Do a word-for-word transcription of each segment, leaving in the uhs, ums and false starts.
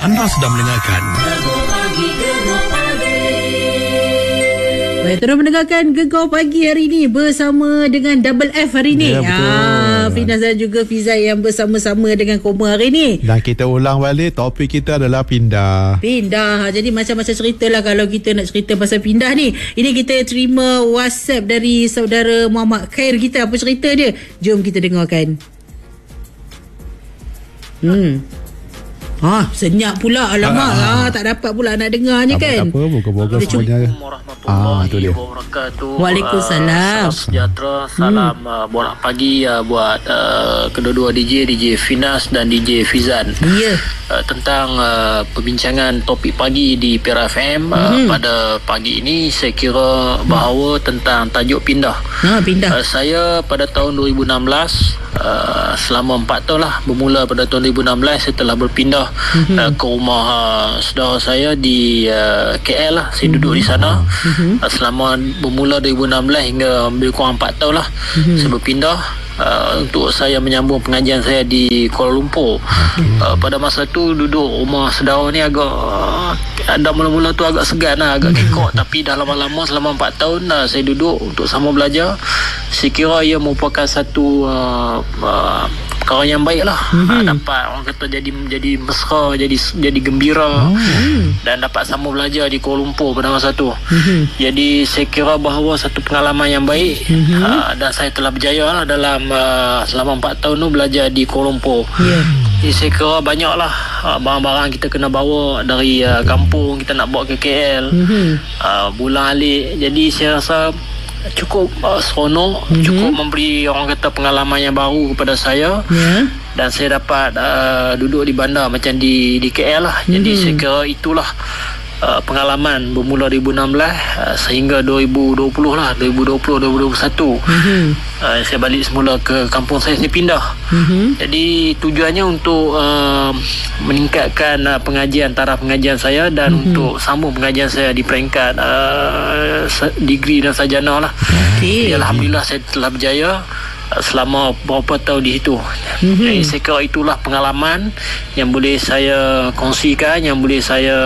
Anda sedang mendengarkan Baik, terus mendengarkan Gegar Pagi hari ini bersama dengan Double F hari ni. Ya, betul. Ah, Finas dan juga Fizai yang bersama-sama dengan Koma hari ni. Dan kita ulang balik, topik kita adalah pindah. Pindah. Jadi macam-macam cerita lah kalau kita nak cerita pasal pindah ni. Ini kita terima WhatsApp dari saudara Muhammad Khair kita. Apa cerita dia? Jom kita dengarkan. Hmm. Ah, senyap pula. Alamak, ah, ah, tak dapat pula nak dengarnya kan. Apa-apa, moga-moga semuanya. Ah, tu dia. Waalaikumsalam. Uh, salam sejahtera. Salam hmm. uh, borak pagi uh, buat uh, kedua-dua D J, D J Finas dan D J Fizan. Ya. Yeah. Uh, tentang uh, perbincangan topik pagi di Perak F M uh, hmm. pada pagi ini saya kira bahawa hmm. tentang tajuk pindah. Ha, pindah. Uh, saya pada tahun dua ribu enam belas uh, selama empat tahun lah, bermula pada tahun dua ribu enam belas saya telah berpindah hmm. uh, ke rumah uh, saudara saya di uh, K L lah. Saya hmm. duduk di sana hmm. uh, selama bermula dua ribu enam belas hingga lebih kurang empat tahun lah hmm. saya berpindah Uh, untuk saya menyambung pengajian saya di Kuala Lumpur. Okay. Uh, pada masa tu duduk rumah saudara ni agak uh, ada mula-mula tu agak segan lah, agak kekok. Tapi dah lama-lama selama empat tahun uh, saya duduk untuk sama belajar. Saya kira ia merupakan satu uh, uh, perkara yang baik lah. Mm-hmm. Uh, dapat orang kata jadi jadi mesra, jadi jadi gembira. Oh. Dan dapat sama belajar di Kuala Lumpur pada masa tu. Mm-hmm. Jadi saya kira bahawa satu pengalaman yang baik. Mm-hmm. uh, dan saya telah berjaya lah dalam uh, selama empat tahun tu belajar di Kuala Lumpur. Yeah. Jadi saya kira banyaklah uh, barang-barang kita kena bawa dari uh, kampung, kita nak bawa ke K L. Mm-hmm. uh, Bulan alik. Jadi saya rasa cukup uh, seronok, mm-hmm. cukup memberi orang kata pengalaman yang baru kepada saya. Yeah. Dan saya dapat uh, duduk di bandar macam di di K L lah. Mm-hmm. Jadi saya kira itulah Uh, pengalaman bermula dua ribu enam belas uh, sehingga dua ribu dua puluh lah, dua ribu dua puluh dua ribu dua puluh satu. Mm-hmm. uh, saya balik semula ke kampung saya, saya pindah. Mm-hmm. Jadi tujuannya untuk uh, meningkatkan uh, pengajian, taraf pengajian saya dan mm-hmm. untuk sambung pengajian saya di peringkat uh, degree dan sarjana lah. Okay. Jadi, Alhamdulillah saya telah berjaya selama beberapa tahun di situ. Mm-hmm. Jadi saya kira itulah pengalaman yang boleh saya kongsikan, yang boleh saya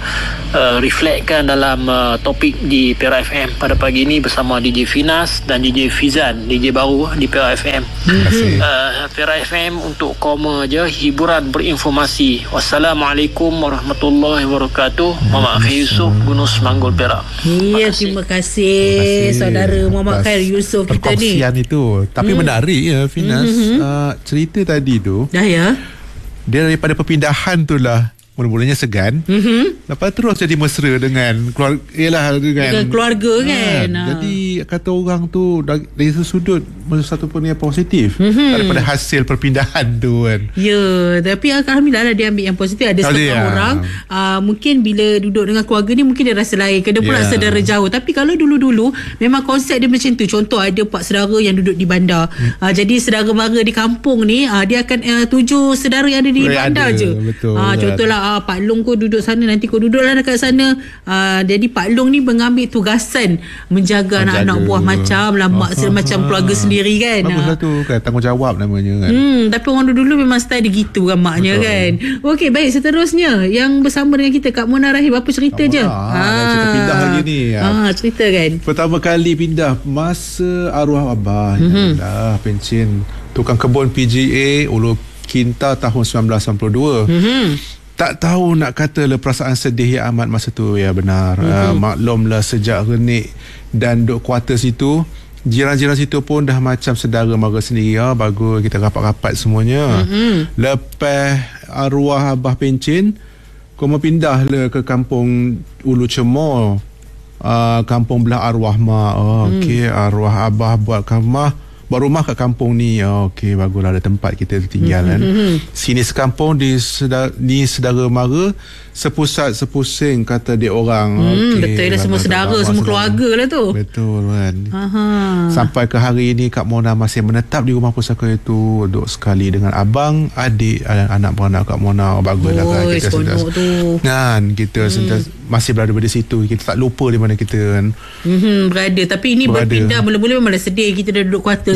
uh, reflektkan dalam uh, topik di Perak F M pada pagi ini bersama D J Finas dan D J Fizan, D J baru di Perak F M. Mm-hmm. uh, Perak F M untuk Koma je, hiburan berinformasi. Wassalamualaikum warahmatullahi wabarakatuh. Muhammad Khair Yusof, Gunung Semanggul, Perak. Ya, terima kasih, terima kasih saudara Muhammad Khair Yusof kita ni. Perkongsian itu. Tapi hmm. menarik ya Finas. Mm-hmm. uh, cerita tadi tu dah ya, dia daripada perpindahan tu lah mula-mulanya segan, mm-hmm. lepas terus jadi mesra dengan keluarga, yalah, dengan, dengan keluarga kan. Ha. Jadi kata orang tu dari sudut satu pun yang positif, mm-hmm. daripada hasil perpindahan tu kan. Ya, tapi alhamdulillah lah dia ambil yang positif. Ada setengah ya. orang uh, mungkin bila duduk dengan keluarga ni mungkin dia rasa lain, kena pula yeah. saudara jauh. Tapi kalau dulu-dulu memang konsep dia macam tu. Contoh ada empat saudara yang duduk di bandar, hmm. uh, jadi saudara mara di kampung ni uh, dia akan uh, tuju saudara yang ada di Boleh bandar ada. je. Betul, uh, contohlah uh, Pak Long kau duduk sana, nanti kau duduklah dekat sana. Uh, jadi Pak Long ni mengambil tugasan menjaga, menjaga. anak-anak buah macam lah, mak uh, macam uh, keluarga uh, sendiri kan. Baguslah tu kan, tanggungjawab namanya kan. Hmm, tapi orang dulu memang style dia gitu kan maknya. Betul. Kan. Okey, baik, seterusnya yang bersama dengan kita Kak Mona Rahim, apa cerita Kak je? Ha, ha, cerita pindah lagi ni. Ha, cerita kan. Pertama kali pindah masa arwah abah, mm-hmm. dah pencen tukang kebun P G A Ulu Kinta tahun sembilan belas sembilan puluh dua. Mm-hmm. Tak tahu nak kata le perasaan sedih yang amat masa tu. Ya benar. Mm-hmm. uh, Maklumlah sejak renik dan duk kuarter situ, jiran-jiran situ pun dah macam saudara mara sendiri. Ya, bagus kita rapat-rapat semuanya. Mm-hmm. Lepas arwah abah pencen, kau mau pindah le ke kampung Ulu Cemor, uh, kampung belah arwah mak. Oh, mm. Okey, arwah abah buat kamar, buat rumah kat kampung ni. Oh, okey, baguslah ada tempat kita tinggal kan. Mm-hmm. Sini sekampung di sedara, di sedara mara, sepusat sepusing kata dia orang. Hmm, okay, betul dah, semua saudara, semua keluarga lah tu. Betul kan. Aha. Sampai ke hari ini Kak Mona masih menetap di rumah pusaka itu, duduk sekali dengan abang, adik, anak beranak Kak Mona. Baguslah kan kita sentiasa kan, kita hmm. sentiasa masih berada di situ. Kita tak lupa di mana kita kan. Hmm, berada. Tapi ini berada. Berpindah mula-mula memang sedih, kita dah duduk kuarter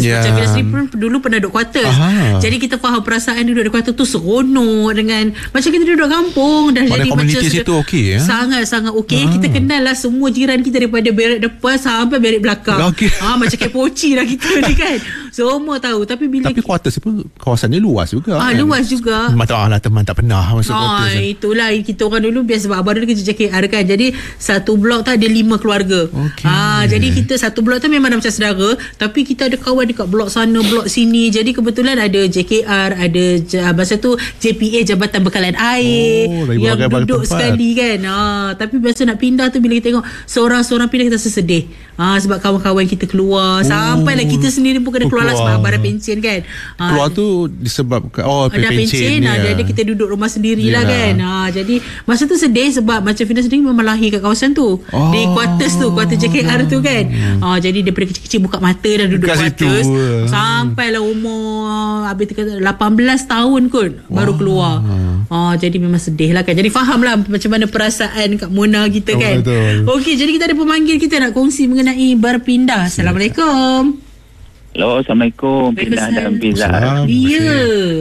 quarters. Yeah. Macam Villa Seri pun dulu pernah duduk quarters. Aha. Jadi kita faham perasaan duduk di quarters tu seronok dengan macam kita duduk kampung dah. Pada jadi community macam situ okey ya. Sangat-sangat okey. Ah. Kita kenal lah semua jiran kita daripada berak depan sampai berak belakang. Okey. Ah, macam kepoci lah kita ni kan. Semua tahu. Tapi bila Tapi quarters pun kawasannya luas juga. Ah, kan? luas juga. Mata lah teman tak pernah masuk Ah, quarters. itulah kita orang dulu biasa sebab abang dulu kerja J K R kan. Jadi satu blok tu ada lima keluarga. Okey. Ah, jadi kita satu blok tu memang macam saudara, tapi kita ada kawan dekat blok sana, blok sini. Jadi kebetulan ada J K R, ada uh, masa tu J P A, Jabatan Bekalan Air, Oh, dari yang berbagai duduk tempat. sekali kan. Ah, tapi biasa nak pindah tu bila kita tengok seorang-seorang pindah kita rasa sedih. Ah, sebab kawan-kawan kita keluar, Oh, sampailah kita sendiri pun kena keluar lah sebab keluar. abang ada pencen kan. Ah, Keluar tu disebabkan oh ada pencen ya. lah, jadi kita duduk rumah sendirilah Yelah. kan. Ha, jadi masa tu sedih sebab macam Fina sendiri memang lahir kat kawasan tu. Oh. Di quarters tu, quarters J K R tu kan. Ha, jadi daripada kecil-kecil buka mata dah duduk Kat quarters situ. sampailah umur habis kata lapan belas tahun kot baru keluar. Ha, jadi memang sedih lah kan. Jadi faham lah macam mana perasaan Kak Mona kita Oh, kan. betul. Okey, jadi kita ada pemanggil kita nak kongsi mengenai berpindah. Assalamualaikum. Hello, Assalamualaikum. Pindah dan Pizza. Salam. Ya.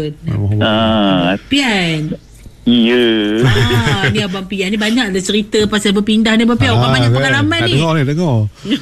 Ah, Pian. iya. Ah, ni Abang Pian ni banyak ada cerita pasal berpindah ni Abang Pian. Orang Ah, banyak kan? pengalaman Nak ni. Dengar ni, dengar.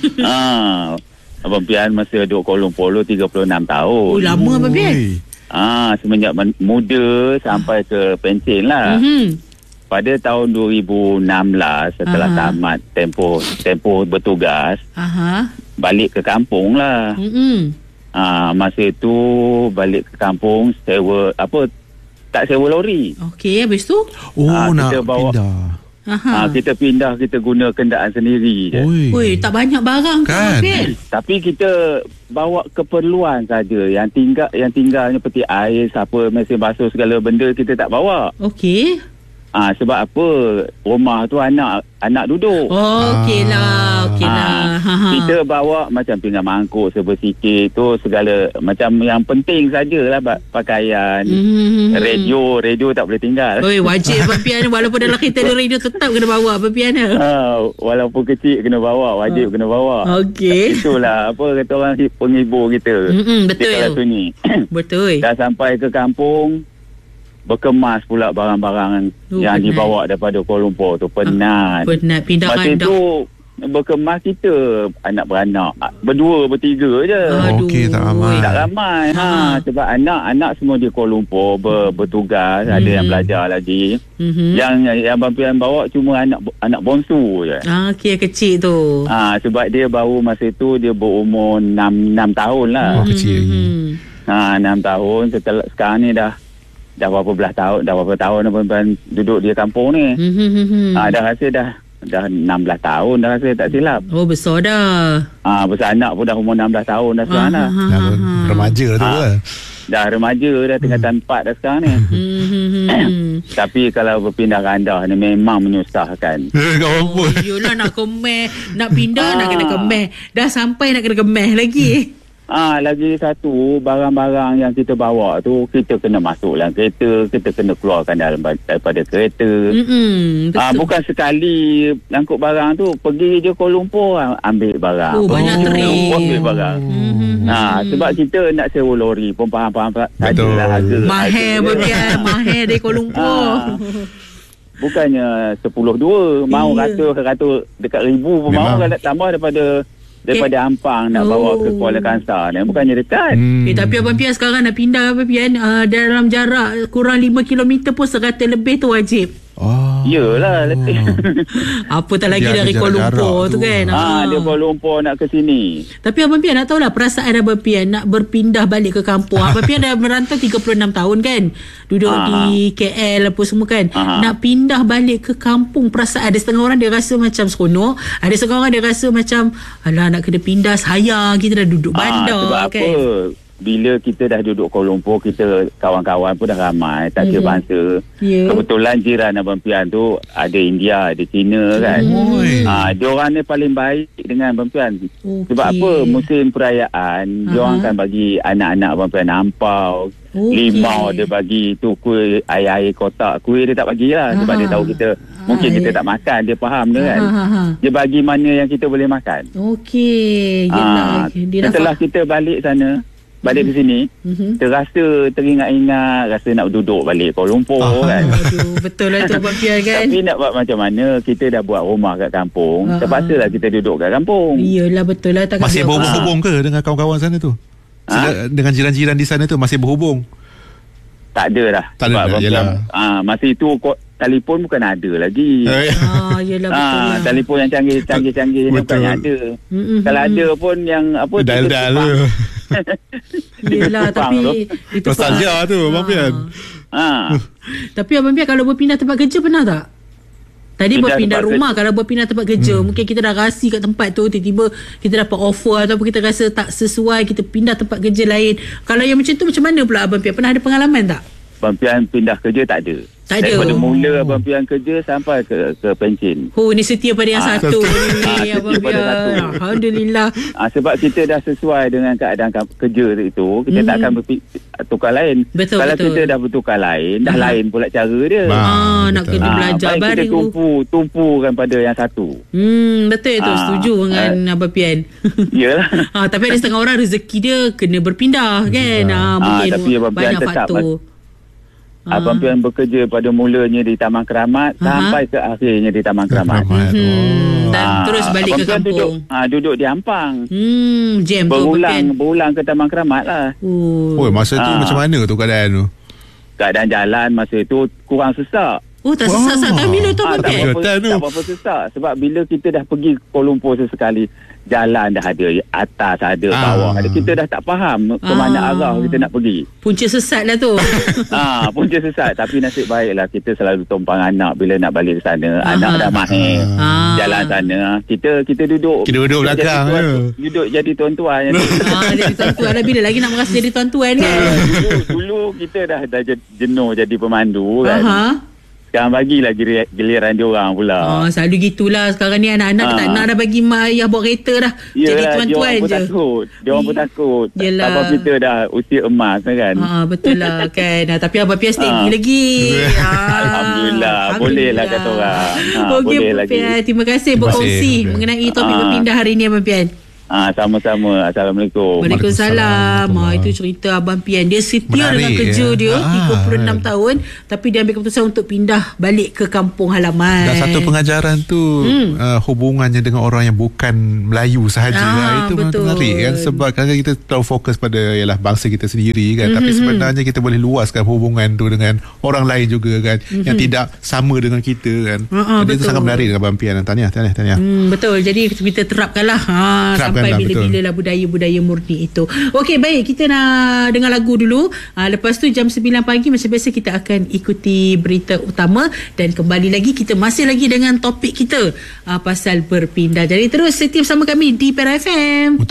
ah, Abang Pian masa duduk Kuala Lumpur dulu tiga puluh enam Oh, tahun. lama Abang Pian. Ui. Ah, semenjak men- muda sampai ke pensin lah. Mhm. Pada tahun dua ribu enam belas setelah Aha. tamat tempoh tempoh bertugas, Aha. balik ke kampung lah. Mhm. Ah, masa itu balik ke kampung sewa apa tak sewa lori. Okey, habis tu? Oh, Ah, nak kita bawa- pindah. Aha. Ah, kita pindah, kita guna kenderaan sendiri je. Ui. Oi, tak banyak barang kan, Kan? Abang Pian? Tapi kita bawa keperluan saja. Yang tinggal yang tinggalnya peti air, siapa mesin basuh segala benda kita tak bawa. Okey. Ah, sebab apa? Rumah tu anak anak duduk. Oh, okeylah, okeylah. Ha ha. Kita bawa macam pinggan mangkuk sebersikit tu segala macam yang penting sajalah ba- pakaian. Mhm. Radio, radio tak boleh tinggal. Oi, wajib Abang Pian walaupun dalam kereta ada radio tetap kena bawa Abang Pian. Ah, walaupun kecil kena bawa, wajib kena bawa. Okey. Itulah apa kata orang penghibur kita. Mhm, Di betul. Kuala Sunyi. Betul. Dah sampai ke kampung, berkemas pula barang-barang Oh, yang penat. dibawa daripada Kuala Lumpur tu. Penat. Penat pindah Masa kandang. tu berkemas kita anak beranak berdua bertiga je. Aduh. Okey, tak ramai. Tak ramai. Ha, Ha. sebab anak-anak semua di Kuala Lumpur ber, bertugas, ada yang belajar lagi. Mhm. Yang yang Abang Pian bawa cuma anak anak bonsu je. Ah, okey, kecil tu. Ha, sebab dia baru masa tu dia berumur enam enam tahun lah. Oh, kecil lagi. Mhm. Ha, enam tahun. Setelah sekarang ni dah dah berapa belas tahun, dah berapa tahun Abang Pian duduk di kampung ni. Mhm. Ha, dah rasa dah dah enam belas tahun dah rasa tak silap. Oh, besar dah. Ah, besar anak pun dah umur enam belas tahun dah sekarang dah. Ah, Dah ah, ah. remaja tu Ah. lah. Dah remaja dah tingkatan empat dah sekarang ni. Hmm. Tapi kalau berpindah randah ni memang menyusahkan. Eh, kau apa? Oh, yelah nak kemeh, nak pindah Ah. nak kena kemeh. Dah sampai nak kena kemeh lagi. Ah, lagi satu barang-barang yang kita bawa tu kita kena masuk dalam kereta, kita kena keluarkan dalam daripada kereta. Hmm. Ah, bukan sekali angkut barang tu pergi je Kuala Lumpur ambil barang. Oh, banyak Pergi trip. Kuala Lumpur ambil barang. Hmm. Nah, sebab kita nak sewa lori pun faham-faham Betul. sajalah harga. Mahir harga dia. bagian, mahir dari Kuala Lumpur. Ah. Bukannya sepuluh dua, mau Iya. ratus ratus dekat ribu pun Memang. mau kalau tambah daripada daripada Ampang nak bawa ke Oh. Kuala Kangsar ni bukannya dekat. Hmm. Eh, tapi Abang Pian sekarang nak pindah Abang Pian uh, dalam jarak kurang lima kilometer pun seratus lebih tu wajib. Oh. Iyalah letih. Apatah lagi Dia ada dari Kuala jarak-jarak Lumpur tu tu. kan. Ah, dia Kuala Lumpur nak ke sini. Tapi Abang Pian nak tahulah perasaan Abang Pian nak berpindah balik ke kampung. Abang Pian dah merantau tiga puluh enam tahun kan. Duduk Ah. di K L apa semua kan. Ah. Nak pindah balik ke kampung, perasaan ada setengah orang dia rasa macam seronok, ada setengah orang dia rasa macam alah nak kena pindah, sayang kita dah duduk bandar Ah, sebab kan. apa? Bila kita dah duduk Kuala Lumpur, kita kawan-kawan pun dah ramai, tak kira Mhm. bangsa. Ya. Kebetulan jiran Abang Pian tu ada India, ada Cina kan. Oi. Ah, diorang ni paling baik dengan Abang Pian. Okey. Sebab apa? Musim perayaan, Aha. diorang akan bagi anak-anak Abang Pian ampau. Okey. Limau dia bagi tu kuih air-air kotak. Kuih dia tak bagilah sebab Aha. dia tahu kita mungkin Ah, kita ya. tak makan, dia faham dia kan. Ha, ha, ha. Dia bagi mana yang kita boleh makan. Okey. Ah, Yelah. Dia dah setelah faham. kita balik sana, balik ke sini, Mhm. terasa teringat-ingat, rasa nak duduk balik Kuala Lumpur Ah. kan. Aduh, betul lah tu Abang Pian kan. Tapi nak buat macam mana, kita dah buat rumah kat kampung, Ah. terpaksa lah kita duduk kat kampung. Iyalah betul lah. Takkan Masih buat apa. berhubung ke dengan kawan-kawan sana tu? Sila, dengan jiran-jiran di sana tu masih berhubung? Tak ada dah. Tak ada Sebab dah, Abang yelah. Pian, ah, masa itu ko- telefon bukan ada lagi. Eh, Ah, yelah betul Ah, lah. telefon yang canggih-canggih-canggih ni Betul. bukannya ada. Mm-mm. Kalau ada pun yang apa Dial-dial tu. Yelah Tupang tapi tu. itu Nostalgia tu, Abang Pian. Ah. Tapi Abang Pian kalau berpindah tempat kerja pernah tak? Tadi Pindah berpindah tempat rumah, kalau berpindah tempat kerja, hmm. mungkin kita dah rasi kat tempat tu, tiba-tiba kita dapat offer ataupun kita rasa tak sesuai, kita pindah tempat kerja lain. Kalau yang macam tu macam mana pula Abang Pian? Pernah ada pengalaman tak? Abang Pian pindah kerja tak ada. Tak ada. Daripada Oh. mula Abang Pian kerja sampai ke ke pencen. Oh, ni setia pada yang Ah, satu setia. ni Ah, Abang setia pada Pian. satu. Alhamdulillah. Ah, sebab kita dah sesuai dengan keadaan ka- kerja itu, kita Mhm. tak akan berpi- tukar lain. Betul, Kalau betul. kita dah bertukar lain, dah Ah. lain pula cara dia. Ah, Ah, nak betul. kena Ah, belajar baik kita baru. tumpu, tumpukan pada yang satu. Hmm, betul tu. Ah, Setuju dengan Abang Pian. Yalah. Ah, tapi ada setengah orang rezeki dia kena berpindah kan. Ah, mungkin Ah, tapi Abang Pian banyak tetap faktor. Abang Pian bekerja pada mulanya di Taman Keramat Aha. sampai ke akhirnya di Taman Keramat. Keramat. Hmm, Oh. dan Ah, terus balik Abang ke Pian kampung. Duduk, ah, duduk di Ampang. Hmm, jam tu Abang Pian. Berulang, berulang ke Taman Keramat lah. Oh. Oh, masa tu Ah. macam mana tu keadaan tu? Keadaan jalan masa itu kurang sesak. Oh, tak sesak-sesak Wah. time bila tu Abang tak Pian? Betul berapa, tu. tak berapa sesak. Sebab bila kita dah pergi Kuala Lumpur sesekali, jalan dah ada, atas ada, Ah. bawah ada. Kita dah tak faham ke mana Ah. arah kita nak pergi. Punca sesat lah tu. Ah, punca sesat. Tapi nasib baiklah kita selalu tumpang anak bila nak balik ke sana. Aha. Anak dah mahir. Ah. Jalan sana. Kita kita duduk. Kita duduk belakang jadi tuan, je. Duduk jadi tuan-tuan. ah, jadi tuan-tuan lah. Bila lagi nak merasa jadi tuan-tuan kan? dulu, dulu kita dah dah jenuh jadi pemandu kan. Aha. Sekarang bagilah giliran, giliran dia orang pula. Ah, selalu gitulah. Sekarang ni anak-anak Ah. tak nak dah bagi mak ayah bawa kereta dah. Jadi Yelah, dia tuan-tuan orang pun je. takut. Dia orang pun takut. Yelah. Abang kita dah usia emas kan. Ah, betul lah kan. Ah, tapi Abang Pian steady Ah. lagi. Ah, Alhamdulillah. Boleh lah kata orang. Ah, Okey boleh Abang lagi. Pian. Terima kasih Terima berkongsi kasih, Abang Pian. mengenai topik Ah. berpindah hari ni Abang Pian. Ah, sama-sama. Assalamualaikum. Waalaikumsalam. Waalaikumsalam. Ha, itu cerita Abang Pian. Dia setia Menarik, dengan kerja ya. dia Ah, tiga puluh enam kan. tahun tapi dia ambil keputusan untuk pindah balik ke kampung halaman. Dan satu pengajaran tu hmm. uh, hubungannya dengan orang yang bukan Melayu sahaja. Ah, Ah, itu memang betul. menarik kan, sebab kadang-kadang kita terlalu fokus pada ialah bangsa kita sendiri kan, mm-hmm. tapi sebenarnya kita boleh luaskan hubungan tu dengan orang lain juga kan, mm-hmm. yang tidak sama dengan kita kan. Ah, ah, Jadi itu betul. sangat menarik dengan Abang Pian. Tahniah, tahniah, tahniah. Hmm, betul. Jadi kita terapkanlah ha, Terapkanlah, sampai betul. bila-bila lah budaya-budaya murni itu. Okey, baik. Kita nak dengar lagu dulu. Ha, lepas tu jam sembilan pagi macam biasa kita akan ikuti berita utama dan kembali lagi kita masih lagi dengan topik kita ha, pasal berpindah. Jadi terus setia bersama kami di Perak F M.